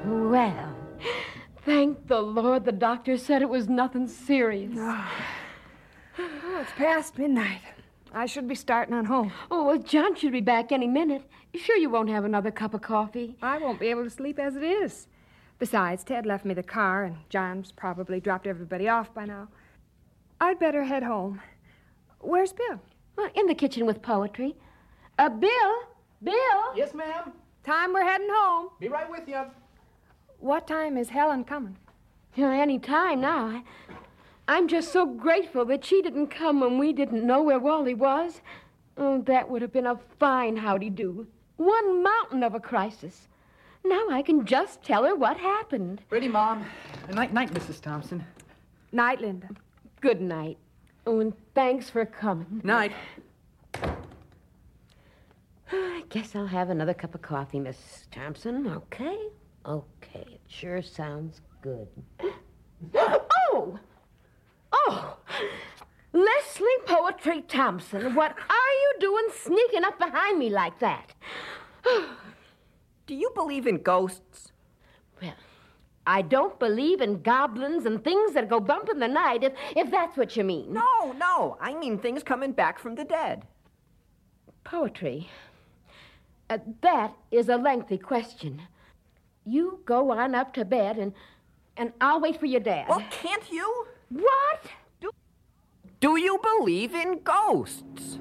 Well, thank the Lord the doctor said it was nothing serious. Oh, it's past midnight. I should be starting on home. Oh, well, John should be back any minute. You sure you won't have another cup of coffee? I won't be able to sleep as it is. Besides, Ted left me the car, and John's probably dropped everybody off by now. I'd better head home. Where's Bill? Well, in the kitchen with poetry. Bill? Bill? Yes, ma'am. Time we're heading home. Be right with you. What time is Helen coming? Any time now. I'm just so grateful that she didn't come when we didn't know where Wally was. Oh, that would have been a fine howdy-do. One mountain of a crisis. Now I can just tell her what happened. Ready, Mom. Night, Mrs. Thompson. Night, Linda. Good night. Oh, and thanks for coming. Night. I guess I'll have another cup of coffee, Miss Thompson. Okay. It sure sounds good. Oh! Leslie Poetry Thompson, what are you doing sneaking up behind me like that? Do you believe in ghosts? Well, I don't believe in goblins and things that go bump in the night, if that's what you mean. No. I mean things coming back from the dead. Poetry. That is a lengthy question. You go on up to bed, and I'll wait for your dad. Well, can't you? What? Do you believe in ghosts?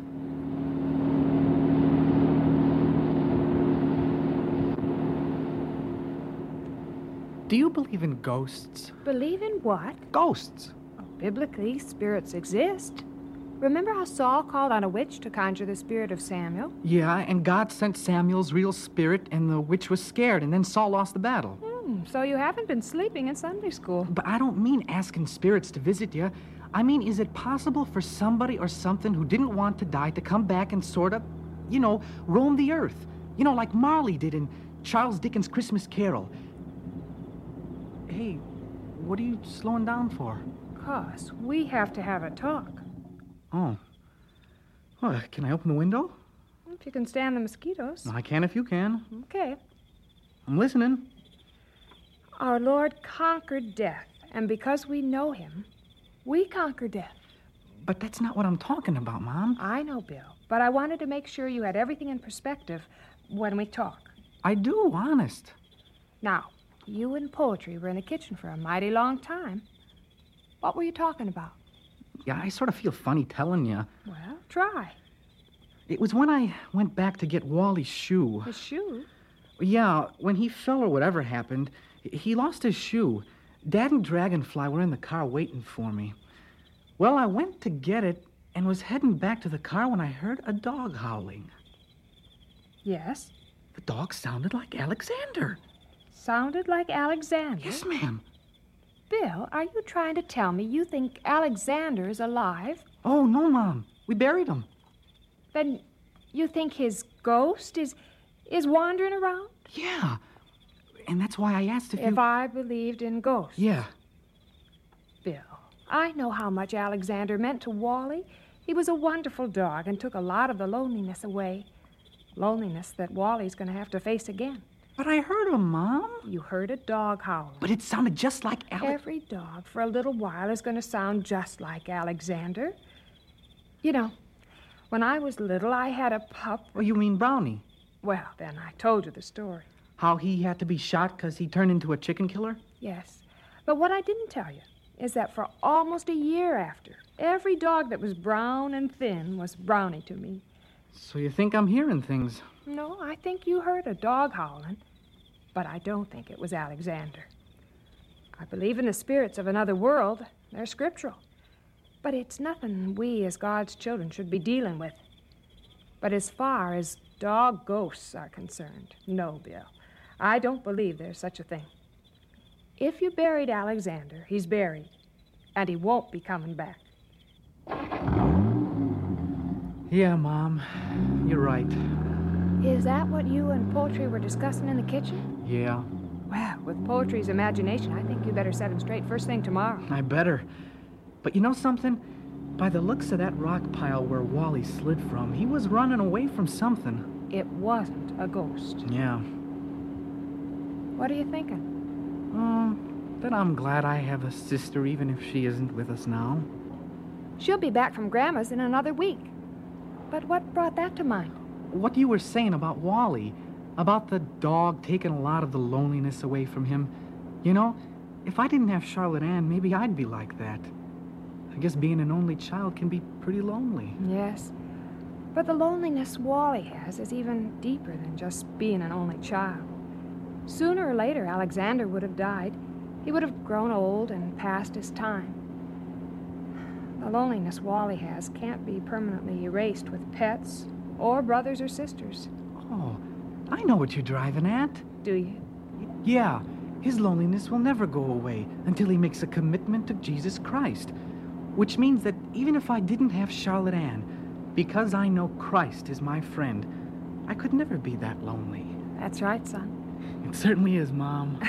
Do you believe in ghosts? Believe in what? Ghosts. Biblically, spirits exist. Remember how Saul called on a witch to conjure the spirit of Samuel? Yeah, and God sent Samuel's real spirit, and the witch was scared, and then Saul lost the battle. So you haven't been sleeping in Sunday school. But I don't mean asking spirits to visit you. I mean, is it possible for somebody or something who didn't want to die to come back and sort of, roam the earth? Like Marley did in Charles Dickens' Christmas Carol. Hey, what are you slowing down for? 'Cause we have to have a talk. Oh. Well, can I open the window? If you can stand the mosquitoes. I can if you can. Okay. I'm listening. Our Lord conquered death, and because we know him, we conquer death. But that's not what I'm talking about, Mom. I know, Bill, but I wanted to make sure you had everything in perspective when we talk. I do, honest. Now, you and Poetry were in the kitchen for a mighty long time. What were you talking about? Yeah, I sort of feel funny telling you. Well, try. It was when I went back to get Wally's shoe. His shoe? Yeah, when he fell or whatever happened, he lost his shoe. Dad and Dragonfly were in the car waiting for me. Well, I went to get it and was heading back to the car when I heard a dog howling. Yes? The dog sounded like Alexander. Sounded like Alexander? Yes, ma'am. Bill, are you trying to tell me you think Alexander is alive? Oh, no, Mom. We buried him. Then you think his ghost is wandering around? Yeah. And that's why I asked if you... If I believed in ghosts? Yeah. Bill, I know how much Alexander meant to Wally. He was a wonderful dog and took a lot of the loneliness away. Loneliness that Wally's going to have to face again. But I heard him, Mom. You heard a dog howl. But it sounded just like Every dog for a little while is going to sound just like Alexander. When I was little, I had a pup. Oh, you mean Brownie? Well, then I told you the story. How he had to be shot because he turned into a chicken killer? Yes. But what I didn't tell you is that for almost a year after, every dog that was brown and thin was Brownie to me. So you think I'm hearing things? No, I think you heard a dog howling. But I don't think it was Alexander. I believe in the spirits of another world. They're scriptural. But it's nothing we as God's children should be dealing with. But as far as dog ghosts are concerned, no, Bill. I don't believe there's such a thing. If you buried Alexander, he's buried. And he won't be coming back. Yeah, Mom. You're right. Is that what you and Poetry were discussing in the kitchen? Yeah. Well, with Poetry's imagination, I think you better set him straight first thing tomorrow. I better. But you know something? By the looks of that rock pile where Wally slid from, he was running away from something. It wasn't a ghost. Yeah. What are you thinking? Then I'm glad I have a sister, even if she isn't with us now. She'll be back from Grandma's in another week. But what brought that to mind? What you were saying about Wally, about the dog taking a lot of the loneliness away from him. You know, if I didn't have Charlotte Ann, maybe I'd be like that. I guess being an only child can be pretty lonely. Yes. But the loneliness Wally has is even deeper than just being an only child. Sooner or later, Alexander would have died. He would have grown old and past his time. The loneliness Wally has can't be permanently erased with pets or brothers or sisters. Oh, I know what you're driving at. Do you? Yeah, his loneliness will never go away until he makes a commitment to Jesus Christ. Which means that even if I didn't have Charlotte Ann, because I know Christ is my friend, I could never be that lonely. That's right, son. It certainly is, Mom.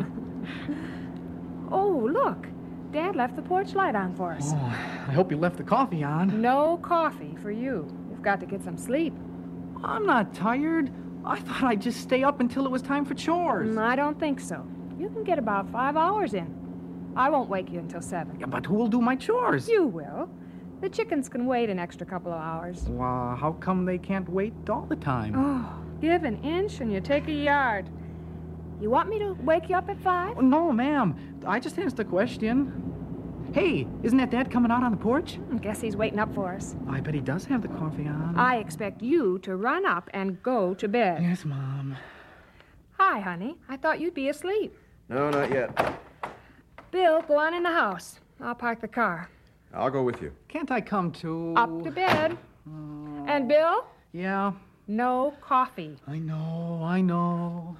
Oh, look. Dad left the porch light on for us. Oh, I hope you left the coffee on. No coffee for you. You've got to get some sleep. I'm not tired. I thought I'd just stay up until it was time for chores. I don't think so. You can get about 5 hours in. I won't wake you until 7. Yeah, but who'll do my chores? You will. The chickens can wait an extra couple of hours. Well, how come they can't wait all the time? Oh, give an inch and you take a yard. You want me to wake you up at 5? No, ma'am. I just asked a question. Hey, isn't that Dad coming out on the porch? Guess he's waiting up for us. I bet he does have the coffee on. I expect you to run up and go to bed. Yes, Mom. Hi, honey. I thought you'd be asleep. No, not yet. Bill, go on in the house. I'll park the car. I'll go with you. Can't I come too? Up to bed. And Bill, Yeah, no coffee. I know.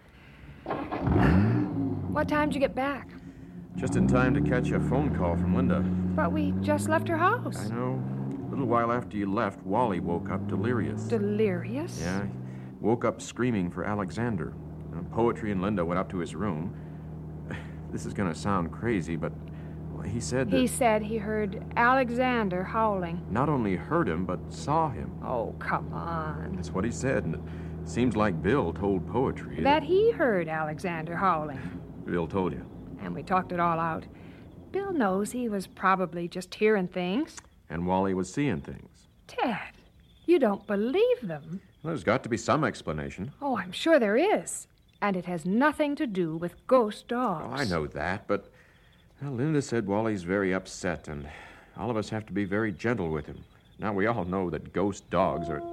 What time did you get back? Just in time to catch a phone call from Linda. But we just left her house. I know. A little while after you left, Wally woke up delirious. Delirious? Yeah, he woke up screaming for Alexander. Poetry and Linda went up to his room. This is going to sound crazy, but he said that... He said he heard Alexander howling. Not only heard him, but saw him. Oh, come on. That's what he said, and it seems like Bill told Poetry That he heard Alexander howling. Bill told you. And we talked it all out. Bill knows he was probably just hearing things. And Wally was seeing things. Ted, you don't believe them. Well, there's got to be some explanation. Oh, I'm sure there is. And it has nothing to do with ghost Oh, dogs. I know that, but Linda said Wally's very upset, and all of us have to be very gentle with him. Now, we all know that ghost dogs are...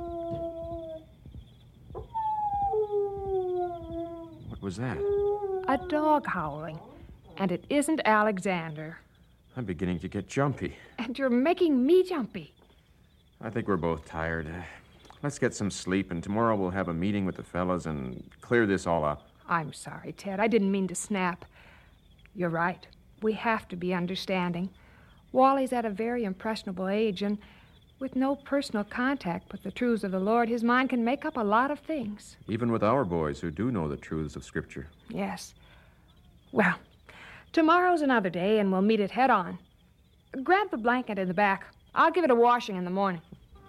What was that? A dog howling. And it isn't Alexander. I'm beginning to get jumpy. And you're making me jumpy. I think we're both tired. Let's get some sleep, and tomorrow we'll have a meeting with the fellas and clear this all up. I'm sorry, Ted. I didn't mean to snap. You're right. We have to be understanding. Wally's at a very impressionable age, and with no personal contact with the truths of the Lord, his mind can make up a lot of things. Even with our boys who do know the truths of Scripture. Yes. Well, tomorrow's another day, and we'll meet it head on. Grab the blanket in the back. I'll give it a washing in the morning.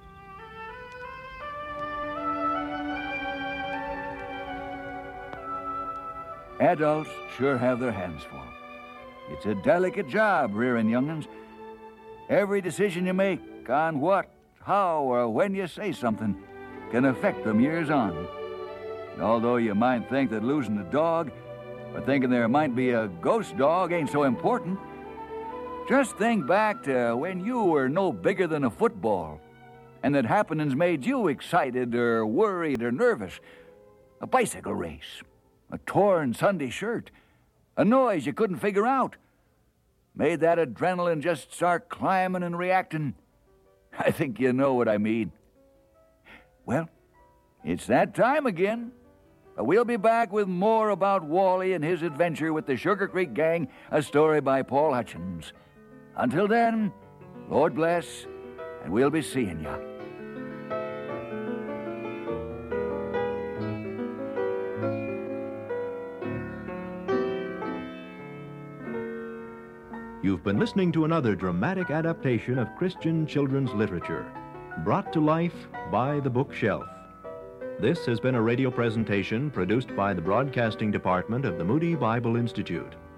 Adults sure have their hands full. It's a delicate job rearing young'uns. Every decision you make on what, how, or when you say something can affect them years on. And although you might think that losing a dog or thinking there might be a ghost dog ain't so important, just think back to when you were no bigger than a football and that happenings made you excited or worried or nervous. A bicycle race, a torn Sunday shirt, a noise you couldn't figure out. Made that adrenaline just start climbing and reacting. I think you know what I mean. Well, it's that time again. We'll be back with more about Wally and his adventure with the Sugar Creek Gang, a story by Paul Hutchins. Until then, Lord bless, and we'll be seeing ya. You've been listening to another dramatic adaptation of Christian children's literature, brought to life by The Bookshelf. This has been a radio presentation produced by the Broadcasting Department of the Moody Bible Institute.